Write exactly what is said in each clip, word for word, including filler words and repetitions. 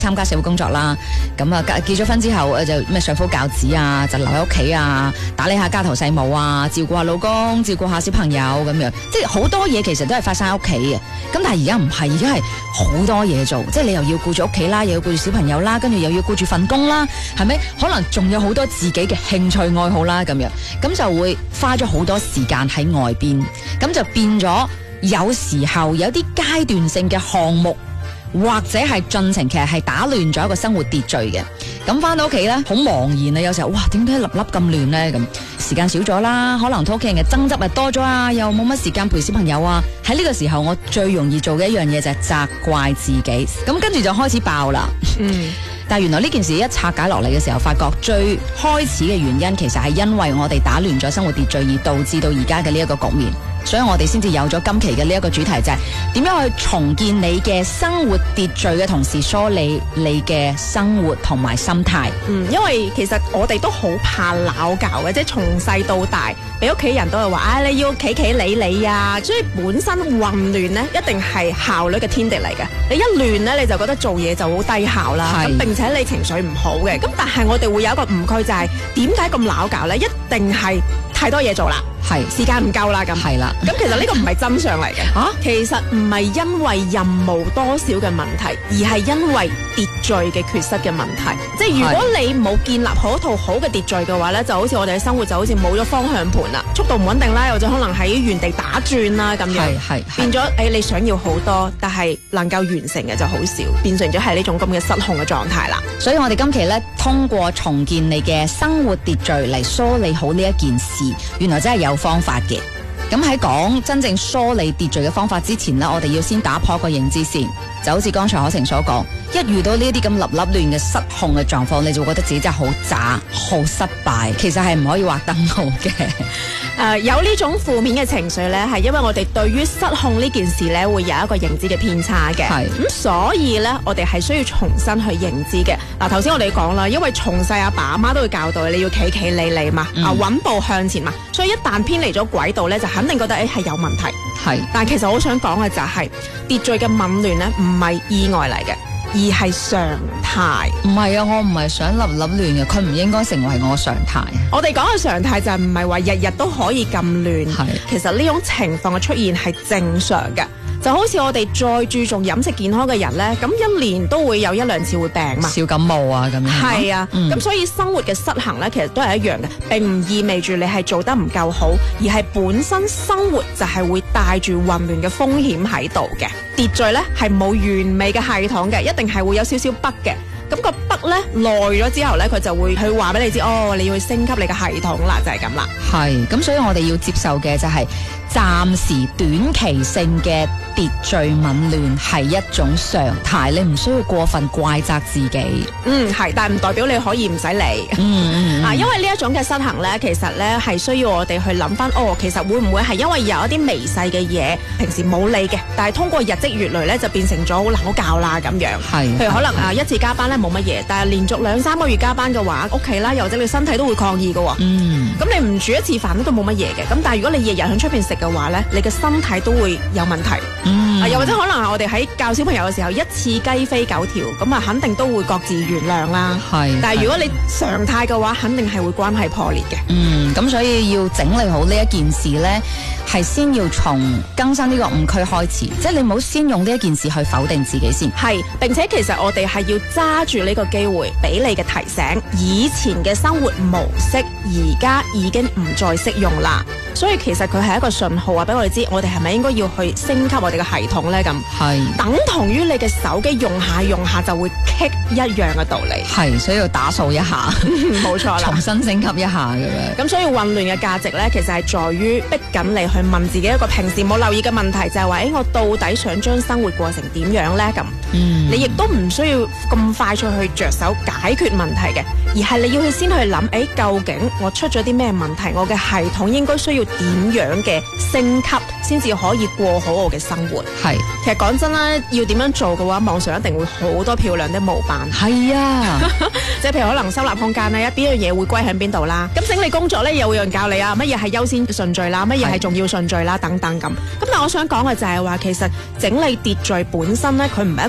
參加社會工作啦，咁啊結咗婚之後誒就咩相夫教子啊，就留喺屋企啊，打理下家頭細務啊，照顧下老公，照顧下小朋友咁樣，即係好多嘢其實都係發生喺屋企嘅。咁但係而家唔係，而家係好多嘢做，即係你又要顧住屋企啦，又要顧住小朋友啦，跟住又要顧住份工啦，係咪？可能仲有好多自己嘅興趣愛好啦，咁樣咁就會花咗好多時間喺外邊，咁就變咗有時候有啲階段性嘅項目。或者係進程，其實係打亂咗一個生活秩序嘅。咁翻到屋企咧，好茫然啊！有時候，哇，點解粒粒咁亂咧？咁時間少咗啦，可能同屋企人嘅爭執咪多咗啊，又冇乜時間陪小朋友啊。喺呢個時候，我最容易做嘅一樣嘢就係責怪自己。咁跟住就開始爆啦。嗯。但係原來呢件事一拆解落嚟嘅時候，發覺最開始嘅原因其實係因為我哋打亂咗生活秩序，而導致到而家嘅呢一個局面。所以我哋先至有咗今期嘅呢一個主題，就係點樣去重建你嘅生活秩序嘅同時梳理你嘅生活同埋心態。 嗯，因為其實我哋都好怕鬧交嘅，即係從細到大，俾屋企人都係話，唉、哎，你要企企理理啊，所以本身混亂呢，一定係效率嘅天敵嚟嘅。你一亂呢，你就覺得做嘢就好低效啦，咁並且你情緒唔好嘅。咁但係我哋會有一個誤區，就係點解咁鬧交呢？一定係太多嘢做啦。係時間唔夠啦，咁係啦。咁其實呢個唔係真相嚟嘅。啊，其實唔係因為任務多少嘅問題，而係因為秩序嘅缺失嘅問題。即係如果你冇建立好一套好嘅秩序嘅話咧，就好似我哋嘅生活就好似冇咗方向盤啦，速度唔穩定啦，或者可能喺原地打轉啦咁樣。係係變咗誒、哎，你想要好多，但係能夠完成嘅就好少，變成咗係呢種咁嘅失控嘅狀態啦。 所以我哋今期咧通過重建你嘅生活秩序嚟梳理好呢一件事，原來真係有方法嘅。咁喺講真正梳理秩序嘅方法之前呢，我哋要先打破個認知先。就好似剛才可晴所講，一遇到呢啲咁立立亂嘅失控嘅狀況，你就會覺得自己真係好渣、好失敗。其實係唔可以畫燈號嘅。誒、 呃，有呢種負面嘅情緒呢，係因為我哋對於失控呢件事呢，會有一個認知嘅偏差嘅。係咁、嗯，所以呢，我哋係需要重新去認知嘅。嗱、啊，頭先我哋講啦，因為從細阿爸阿媽都會教導你要企企理理嘛，嗯、啊穩步向前嘛，所以一旦偏離咗軌道呢，就肯定覺得誒係有問題。係，但其實我想講嘅就係、是、秩序嘅紊亂呢，唔係意外嚟嘅，而係常態。 唔係啊，我唔係想立立亂嘅，佢唔應該成為我常態。 我哋講嘅常態就係唔係話日日都可以咁亂。係，其實呢種情況嘅出現係正常嘅。就好似我哋再注重飲食健康嘅人呢，咁一年都會有一兩次會病嘛， 小感冒啊咁樣。 係啊，咁、嗯、所以生活嘅失衡呢，其實都係一樣嘅，並唔意味住你係做得唔夠好，而係本身生活就係會帶住混亂嘅風險喺度嘅。秩序呢係冇完美嘅系統嘅，一定係會有少少 bug 嘅。咁、那個 bug 咧耐咗之後咧，佢就會去話俾你知，哦，你要去升級你嘅系統啦，就係咁啦。係，咁所以我哋要接受嘅就係暫時短期性嘅秩序紊亂係一種常態，你唔需要過分怪責自己。嗯，係，但係唔代表你可以唔使理。嗯嗯，嗯啊，因為呢一種嘅失衡咧，其實咧係需要我哋去諗翻，哦，其實會唔會係因為有一啲微細嘅嘢平時冇理嘅，但係通過日積月累咧就變成咗好鬧交啦咁樣。係，譬如可能啊一次加班咧冇乜嘢，但係連續兩三個月加班嘅話，屋企啦，又或者你身體都會抗議嘅。嗯，咁你唔煮一次飯都冇乜嘢嘅，咁但係如果你日日喺出邊食嘅話咧，你嘅身體都會有問題。嗯，啊，又或者可能我哋喺教小朋友嘅時候，一次雞飛九條，咁啊肯定都會各自原諒啦。係，但係如果你常態嘅話，肯定係會關係破裂嘅。嗯，咁所以要整理好呢一件事咧，係先要從更新呢個誤區開始，即係你唔好先用呢一件事去否定自己先。係，並且其實我哋係要揸住呢個機會俾你嘅提醒，以前嘅生活模式而家已經唔再適用啦。所以其實佢係一個信號啊，俾我哋知我哋係咪應該要去升級我哋嘅系統咧？咁係等同於你嘅手機用下用下就會棘一樣嘅道理。係，所以要打掃一下，冇錯啦，重新升級一下咁樣。咁所以混亂嘅價值咧，其實係在於逼緊你去問自己一個平時冇留意嘅問題，就係話誒，我到底想將生活過成點樣咧？咁，嗯，你亦都唔需要咁快速去着手解決問題嘅，而係你要去先去諗，誒，究竟我出咗啲咩問題？我嘅系統應該需要點樣嘅升級，先至可以過好我嘅生活？係，其實講真啦，要點樣做嘅話，網上一定會好多漂亮的模板。係啊，即係譬如可能收納空間咧，邊樣嘢會歸喺邊度啦？咁整理工作咧，又會有人教你啊，乜嘢係優先順序啦，乜嘢係重要順序啦，等等咁。咁但係我想講嘅就係話，其實整理秩序本身咧，佢唔係一個目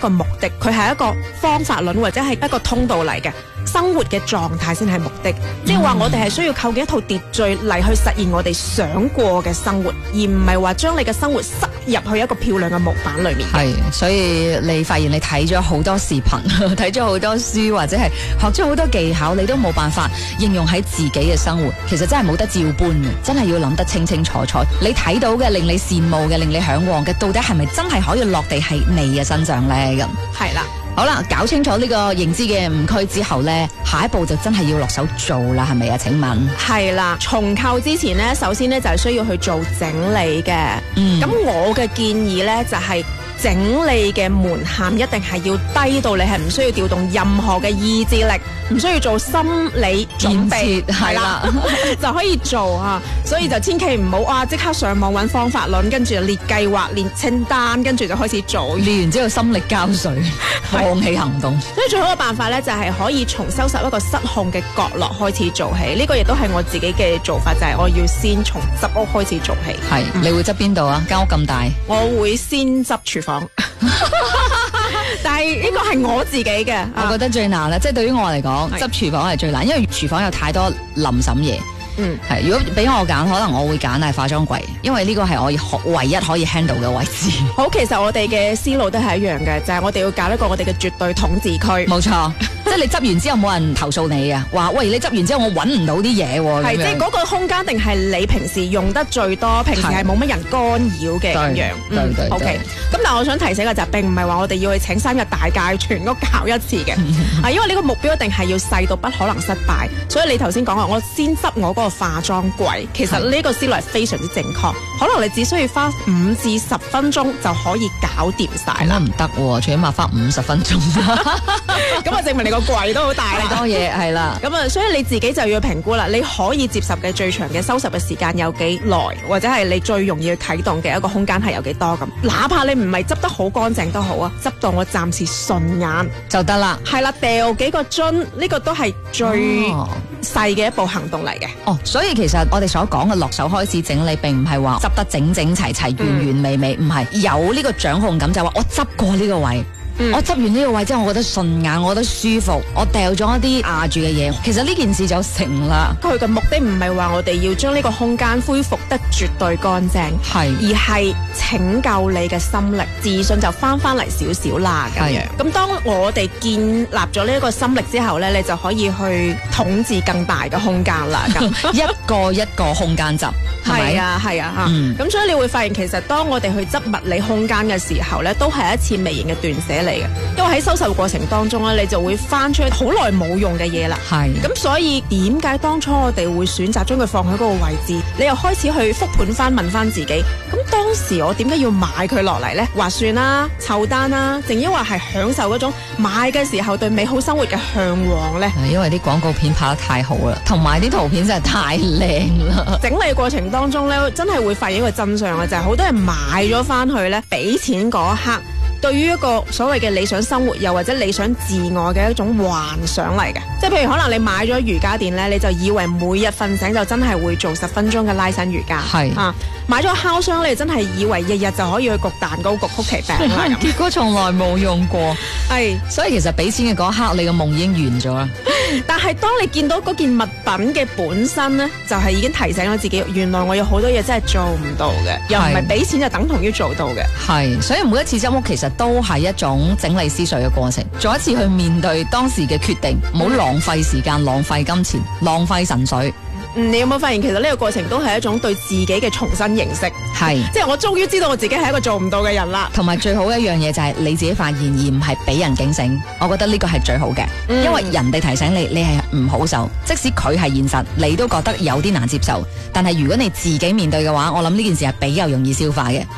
的，佢係一個方法論或者係一個通道嚟嘅。生活嘅狀態先係目的，即係話我哋係需要構建一套秩序嚟去實現我哋想過嘅生活，而唔係話將你嘅生活塞入去一個漂亮嘅模板裏面。 係，所以你發現你睇咗好多視頻，睇咗好多書，或者係學咗好多技巧，你都冇辦法應用喺自己嘅生活。其實真係冇得照搬嘅，真係要諗得清清楚楚。你睇到嘅令你羨慕嘅，令你向往嘅，到底係咪真係可以落地喺你嘅身上呢？咁係啦。 好啦，搞清楚呢個認知嘅誤區之後呢，下一步就真係要落手做啦，係咪啊？請問係啦，重構之前呢，首先呢就係需要去做整理嘅。 嗯， 咁我嘅建議呢，就係整理嘅門檻一定係要低到你係唔需要調動任何嘅意志力，唔需要做心理準備， 係啦， 就可以做啊。所以就千祈唔好啊，即刻上網揾方法論，跟住就列計劃、列清單，跟住就開始做。 練完之後心力交瘁，放棄行動。 所以最好嘅辦法呢，就係可以從收拾一個失控嘅角落開始做起。呢個亦都係我自己嘅做法，就係我要先從執屋開始做起。 係，你會執邊度啊？間屋咁大， 我會先執廚房。但係呢個係我自己嘅， 我覺得最難啦，即係對於我嚟講，執廚房係最難，因為廚房有太多臨審嘢。嗯，係。如果俾我揀，可能我會揀係化妝櫃，因為呢個係我唯一可以 handle 嘅位置。 好，其實我哋嘅思路都係一樣嘅，就係、是、我哋要搞一個我哋嘅絕對統治區。 冇錯，即係你執完之後冇人投訴你啊，話喂，你執完之後我揾唔到啲嘢喎。 係，即係嗰個空間定係你平時用得最多，平時係冇乜人干擾嘅咁樣。嗯，對 OK。咁但係我想提醒嘅就係並唔係話我哋要去請三日大假全屋搞一次嘅，啊，因為呢個目標一定係要細到不可能失敗。所以你頭先講話，我先執我嗰個化妝櫃，其實呢個思路係非常之正確。可能你只需要花五至十分鐘就可以搞掂晒啦。 唔得喎，最起碼花五十分鐘。 咁啊，證明你個櫃都好大啦。 多嘢係啦。 咁啊，所以你自己就要評估啦。你可以接受嘅最長嘅收拾嘅時間有幾耐，或者係你最容易去啟動嘅一個空間係有幾多咁。哪怕你唔係執得好乾淨都好啊，執到我暫時順眼就得啦。 係啦，掉幾個樽，呢、這個都係最細嘅一步行動嚟嘅。 哦，所以其實我哋所講嘅落手開始整理，並唔係話執得整整齊齊、完完美美，唔係、嗯、有呢個掌控感，就係話我執過呢個位。嗯、我執完呢個位之後，我覺得順眼，我覺得舒服，我掉咗一啲壓住嘅嘢，其實呢件事就成啦。 佢嘅目的唔係話我哋要將呢個空間恢復得絕對乾淨，係而係拯救你嘅心力，自信就翻翻嚟少少啦咁樣。咁當我哋建立咗呢一個心力之後呢，你就可以去統治更大嘅空間啦。咁一個一個空間執，係咪？ 係啊，係啊，咁、嗯、所以你會發現，其實當我哋去執物理空間嘅時候呢，都係一次微型嘅斷捨離。因為喺收拾過程當中咧，你就會翻出好耐冇用嘅嘢啦。係，咁所以點解當初我哋會選擇將佢放喺嗰個位置？你又開始去復盤翻，問翻自己，咁當時我點解要買佢落嚟呢？劃算啦，湊單啦，定抑或係享受嗰種買嘅時候對美好生活嘅向往呢？ 因為啲廣告片拍得太好啦，同埋啲圖片真係太靚啦。 整理過程當中咧，真係會發現一個真相嘅，就係、是、好多人買咗翻去咧，俾錢嗰一刻。對於一個所謂嘅理想生活，又或者理想自我嘅一種幻想嚟嘅，即係譬如可能你買咗瑜伽墊呢，你就以為每日瞓醒就真係會做十分鐘嘅拉伸瑜伽，係啊，買咗烤箱你真係以為日日就可以去焗蛋糕、焗曲奇餅啦， 結果從來冇用過， 係， 所以其實俾錢嘅嗰一刻，你個夢已經完咗啦。 但係當你見到嗰件物品嘅本身呢，就係、是、已經提醒咗自己，原來我有好多嘢真係做唔到嘅，又唔係俾錢就等同於做到嘅。 係，所以每一次執屋其實都係一種整理思緒嘅過程，再一次去面對當時嘅決定，唔好浪費時間、浪費金錢、浪費神水。 嗯，你有冇發現其實呢個過程都係一種對自己嘅重新認識？係，即係我終於知道我自己係一個做唔到嘅人啦。同埋最好一樣嘢就係你自己發現，而唔係俾人警醒。我覺得呢個係最好嘅，嗯、因為人哋提醒你，你係唔好受。即使佢係現實，你都覺得有啲難接受。但係如果你自己面對嘅話，我諗呢件事係比較容易消化嘅。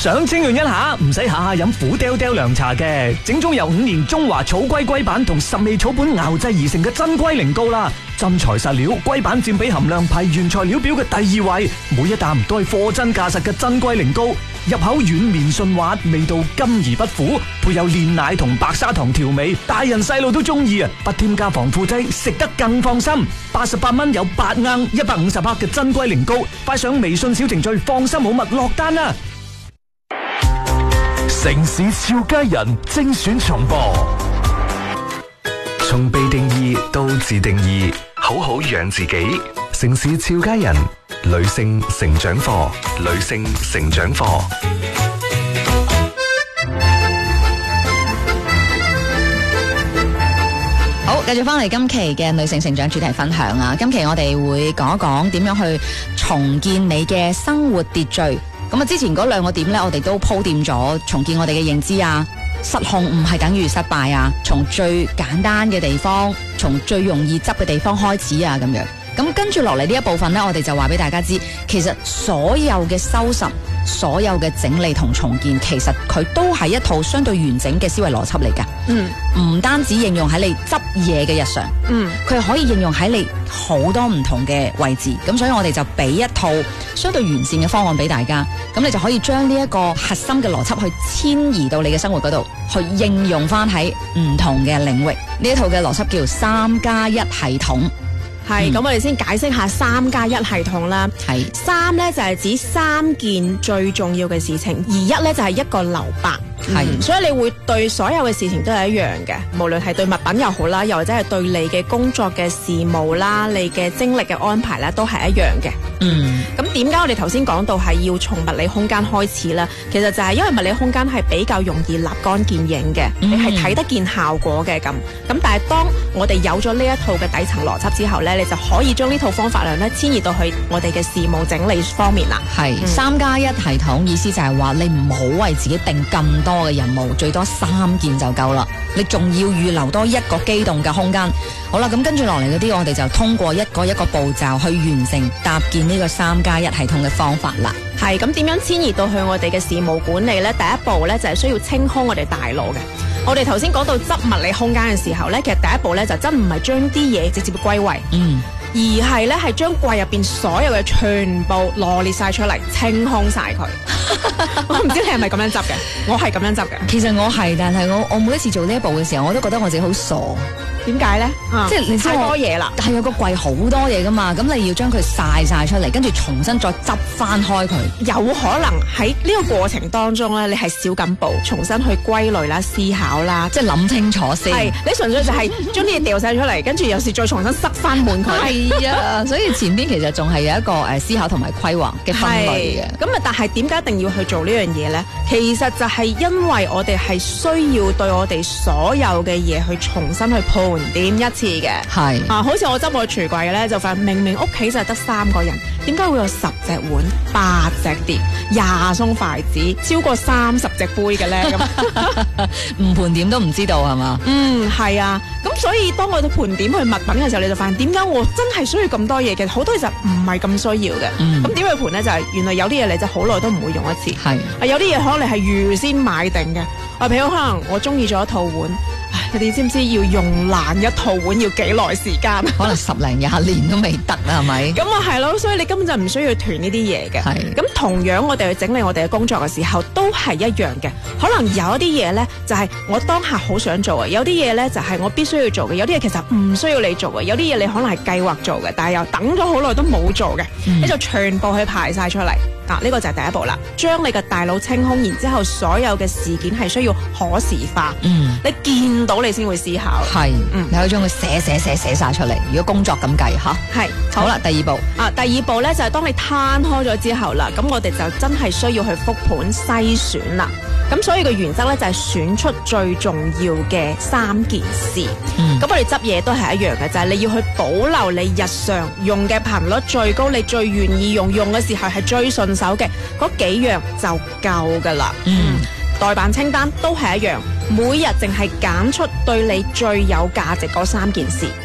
想清潤一下，唔使下下飲苦爹爹涼茶嘅，正宗由五年中華草龜龜板同十味草本熬製而成嘅真龜苓膏啦。真材實料，龜板佔比含量排原材料表嘅第二位，每一啖都係貨真價實嘅真龜苓膏，入口軟綿順滑，味道甘而不苦，配有煉奶同白砂糖調味，大人細路都中意啊！不添加防腐劑，食得更放心。八十八蚊有八盎一百五十克嘅真龜苓膏，快上微信小程序放心好物落單啦！ 城市俏佳人精選重播，從被定義到自定義，好好養自己。城市俏佳人女性成長課，女性成長課。 好，繼續翻嚟今期嘅女性成長主題分享啊！今期我哋會講一講點樣去重建你嘅生活秩序。咁啊，之前嗰兩個點呢，我哋都鋪墊咗重建我哋嘅認知啊。失控唔係等於失敗啊，從最簡單嘅地方，從最容易執嘅地方開始啊，咁樣。咁跟住落嚟呢一部分呢，我哋就話俾大家知，其實所有嘅收拾、所有嘅整理同重建，其實佢都係一套相對完整嘅思維邏輯嚟㗎。 嗯， 唔單止應用喺你執嘢嘅日常， 嗯， 佢可以應用喺你好多唔同嘅位置。咁所以我哋就俾一套相對完善嘅方案俾大家，咁你就可以將呢一個核心嘅邏輯去遷移到你嘅生活嗰度，去應用翻喺唔同嘅領域。呢一套嘅邏輯叫三加一系統。 係咁，我哋先解釋下三加一系統啦。 係三咧就係指三件最重要嘅事情，而一咧就係一個留白。 係、 嗯，所以你會對所有嘅事情都係一樣嘅，無論係對物品又好啦，又或者係對你嘅工作嘅事務啦，你嘅精力嘅安排啦，都係一樣嘅。 嗯， 咁點解我哋頭先講到係要從物理空間開始呢？其實就係因為物理空間係比較容易立竿見影嘅， 嗯、 你係睇得見效果嘅咁。咁但係當我哋有咗呢一套嘅底層邏輯之後呢，你就可以將呢套方法量咧遷移到去我哋嘅事務整理方面啦。 係、嗯、三加一系統意思就係話你唔好為自己定咁多嘅任務，最多三件就夠啦。你仲要預留多一個機動嘅空間。好啦，咁跟住落嚟嗰啲，我哋就通過一個一個步驟去完成搭建呢個三加一系統嘅方法啦。 係咁點樣遷移到去我哋嘅事務管理呢？第一步呢，就係需要清空我哋大腦嘅。我哋頭先講到執物理空間嘅時候呢，其實第一步呢，就真唔係將啲嘢直接歸位。嗯。而係咧，係將櫃入邊所有嘅全部羅列晒出嚟，清空晒佢。我唔知你係咪咁樣執嘅，我係咁樣執嘅。 其實我係，但係我我每一次做呢一步嘅時候，我都覺得我自己好傻。 點解咧？嗯、即係你知太多嘢啦。 但係有個櫃好多嘢噶嘛，咁你要將佢晒晒出嚟，跟住重新再執翻開佢。 有可能喺呢個過程當中咧，你係小緊步，重新去歸類啦、思考啦， 即係諗清楚先。 係你純粹就係將啲嘢掉晒出嚟，跟住有時再重新塞翻滿佢。 係啊，所以前邊其實仲係有一個誒思考同埋規劃嘅分類嘅。 咁啊，但係點解一定要去做呢樣嘢咧？其實就係因為我哋係需要對我哋所有嘅嘢去重新去盤點一次嘅。係啊，好似我執我櫥櫃咧，就發現明明屋企就係得三個人，點解會有十隻碗、八隻碟、廿雙筷子、超過三十隻杯嘅咧？咁唔盤點都唔知道係嘛？ 嗯，係啊。咁所以當我哋盤點去物品嘅時候，你就發現點解我真係需要咁多嘢嘅？好多嘢就唔係咁需要嘅。咁點、嗯、去盤咧？就係、是、原來有啲嘢你就好耐都唔會用一次。係啊，有啲嘢可能你係預先買定嘅。啊，譬如可能我中意咗一套碗。你哋知唔知要用爛一套碗要幾耐時間？可能十零廿年都未得啦，係咪？咁啊係咯，所以你根本就唔需要囤呢啲嘢嘅。係。咁同樣我哋去整理我哋嘅工作嘅時候，都係一樣嘅。可能有一啲嘢咧，就係我當下好想做嘅；有啲嘢咧，就係我必須要做嘅；有啲嘢其實唔需要你做嘅；有啲嘢你可能係計劃做嘅，但係又等咗好耐都冇做嘅，嗯、你就全部去排晒出嚟。啊，呢個就係第一步啦，將你嘅大腦清空，然之後所有嘅事件係需要可視化。嗯，你見到你先會思考。係，嗯，你可以將佢寫寫寫寫晒出嚟。如果工作咁計吓，係好啦。第二步啊，第二步咧就係當你攤開咗之後啦，咁我哋就真係需要去復盤篩選啦。咁所以個原則咧就係選出最重要嘅三件事。咁、嗯、我哋執嘢都係一樣嘅，就係、是、你要去保留你日常用嘅頻率最高，你最願意用，用嘅時候係最順手嘅嗰幾樣就夠噶啦。嗯，待辦清單都係一樣，每日淨係揀出對你最有價值嗰三件事。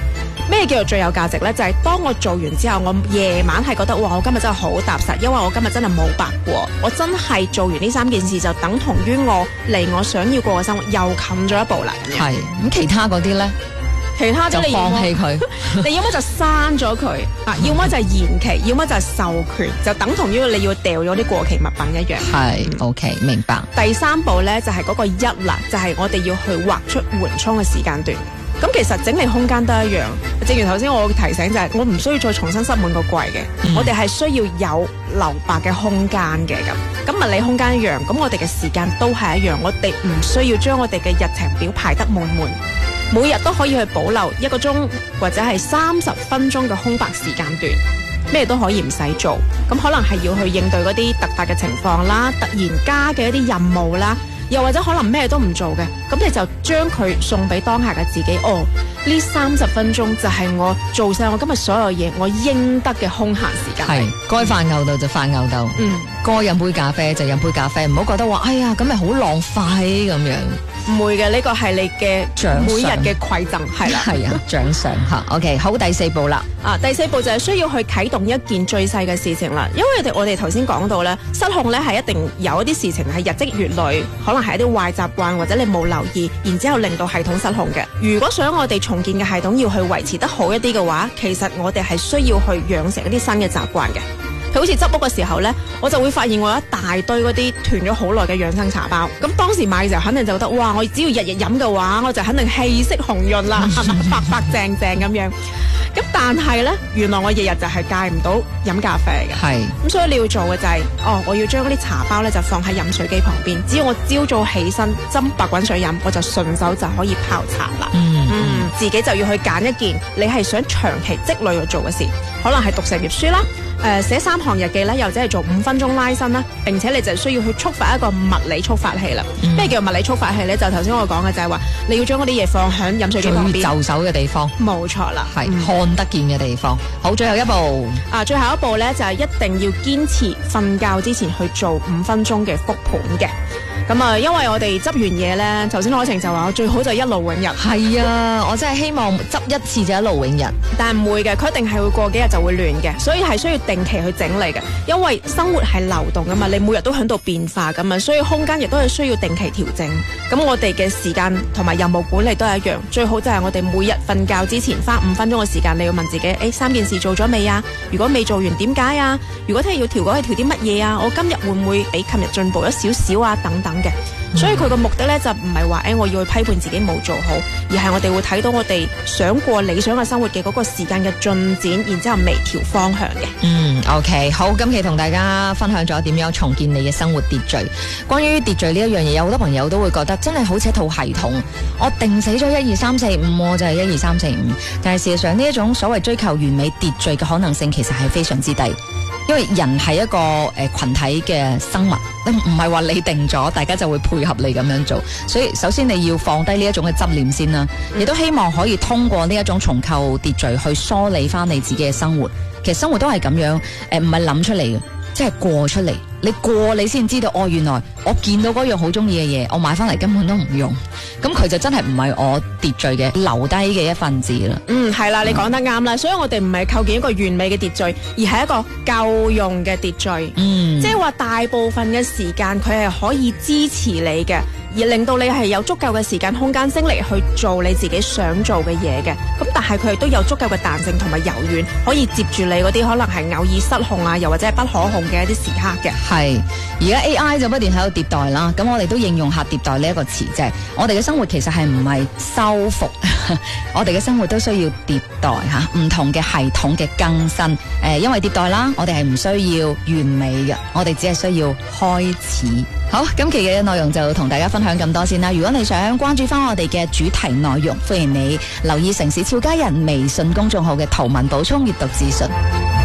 咩叫做最有價值呢？就係、是、當我做完之後，我夜晚係覺得哇，我今日真係好踏實，因為我今日真係冇白過，我真係做完呢三件事就等同於我離我想要過嘅生活又近咗一步啦。 係咁，其他嗰啲咧？ 其他啲你放棄佢， 你要麼就刪咗佢啊，要麼就係延期，要麼就係授權，就等同於你要掉咗啲過期物品一樣。 係、嗯、OK， 明白。 第三步呢，就係、是、嗰個一啦，就係、是、我哋要去劃出緩衝嘅時間段。咁其實整理空間都一樣，正如頭先我提醒就係、是，我唔需要再重新塞滿個櫃嘅，嗯、我哋係需要有留白嘅空間嘅咁。咁物理空間一樣，咁我哋嘅時間都係一樣，我哋唔需要將我哋嘅日程表排得滿滿。每日都可以去保留一個鐘或者係三十分鐘嘅空白時間段，咩都可以唔使做。咁可能係要去應對嗰啲突發嘅情況啦，突然加嘅一啲任務啦，又或者可能咩都唔做嘅，咁你就將佢送俾當下嘅自己。哦，呢三十分鐘就係我做晒我今日所有嘢，我應得嘅空閒時間。 係該發吽豆就發吽豆，嗯，該飲杯咖啡就飲杯咖啡，唔好覺得話哎呀咁咪好浪費咁樣。 唔會嘅，呢個係你嘅每日嘅饋贈，係啦， 係啊，獎賞吓。OK， 好，第四步啦。 啊，第四步就係需要去啟動一件最細嘅事情啦。因為我哋頭先講到咧，失控咧係一定有一啲事情係日積月累，可能係一啲壞習慣或者你冇留意，然之後令到系統失控嘅。如果想我哋重建嘅系統要去維持得好一啲嘅話，其實我哋係需要去養成一啲新嘅習慣嘅。佢好似執屋嘅時候呢，我就會發現我有一大堆嗰啲囤咗好耐嘅養生茶包。咁當時買嘅時候，肯定就覺得哇！我只要日日飲嘅話，我就肯定氣色紅潤啦，係咪白白淨淨咁樣？咁但係呢，原來我日日就係戒唔到飲咖啡嘅。係咁，所以你要做嘅就係、是，哦，我要將嗰啲茶包呢就放喺飲水機旁邊。只要我朝早起身斟白滾水飲，我就順手就可以泡茶啦。嗯，嗯，自己就要去揀一件你係想長期積累去做嘅事，可能係讀成頁書啦。誒、呃、寫三行日記咧，又或者係做五分鐘拉伸啦，並且你就需要去觸發一個物理觸發器啦。咩、嗯、叫物理觸發器咧？就頭先我講嘅就係話，你要將嗰啲嘢放喺飲水機旁邊，就手嘅地方。冇錯啦，係、嗯、看得見嘅地方。好，最後一步啊，最後一步咧就係、是、一定要堅持瞓覺之前去做五分鐘嘅復盤嘅。咁啊，因為我哋執完嘢咧，頭先海晴就話我最好就一勞永逸。係啊，我真係希望執一次就一勞永逸，但係唔會嘅，佢一定係會過幾日就會亂嘅，所以係需要定期去整理嘅。因為生活係流動噶嘛，你每日都喺度變化噶嘛，所以空間亦都係需要定期調整。咁我哋嘅時間同埋任務管理都係一樣，最好就係我哋每日瞓覺之前花五分鐘嘅時間，你要問自己，誒，三件事做咗未啊？如果未做完，點解啊？如果聽日要調改，去調啲乜嘢啊？我今日會唔會比琴日進步咗少少啊？等等嘅。所以佢個目的咧就唔係話誒我要去批判自己冇做好，而係我哋會睇到我哋想過理想嘅生活嘅嗰個時間嘅進展，然之後微調方向嘅。嗯 ，OK， 好，今期同大家分享咗點樣重建你嘅生活秩序。關於秩序呢一樣嘢，有好多朋友都會覺得真係好似一套系統，我定死咗一二三四五，我就係一二三四五。但係事實上呢一種所謂追求完美秩序嘅可能性，其實係非常之低。因為人係一個誒、呃、群體嘅生物，唔係話你定咗，大家就會配合你咁樣做。所以首先你要放低呢一種嘅執念先啦，亦、嗯、都希望可以通過呢一種重構秩序去梳理翻你自己嘅生活。其實生活都係咁樣，誒唔係諗出嚟嘅，即係過出嚟。你過你先知道，哦，原來我見到嗰樣好中意嘅嘢，我買翻嚟根本都唔用，咁佢就真係唔係我秩序嘅留低嘅一份子啦。嗯，係啦，你講得啱啦，所以我哋唔係構建一個完美嘅秩序，而係一個夠用嘅秩序。嗯，即係話大部分嘅時間佢係可以支持你嘅，而令到你係有足夠嘅時間空間精力去做你自己想做嘅嘢嘅。咁但係佢亦都有足夠嘅彈性同埋柔軟，可以接住你嗰啲可能係偶爾失控啊，又或者係不可控嘅一啲時刻嘅。係，而家 A I 就不斷喺度迭代啦，咁我哋都應用下迭代呢一個詞，即係我哋嘅生活其實係唔係修復，我哋嘅生活都需要迭代吓，唔同嘅系統嘅更新。誒、呃，因為迭代啦，我哋係唔需要完美嘅，我哋只係需要開始。好，今期嘅內容就同大家分享咁多先啦。如果你想關注翻我哋嘅主題內容，歡迎你留意城市俏佳人微信公眾號嘅圖文補充閱讀資訊。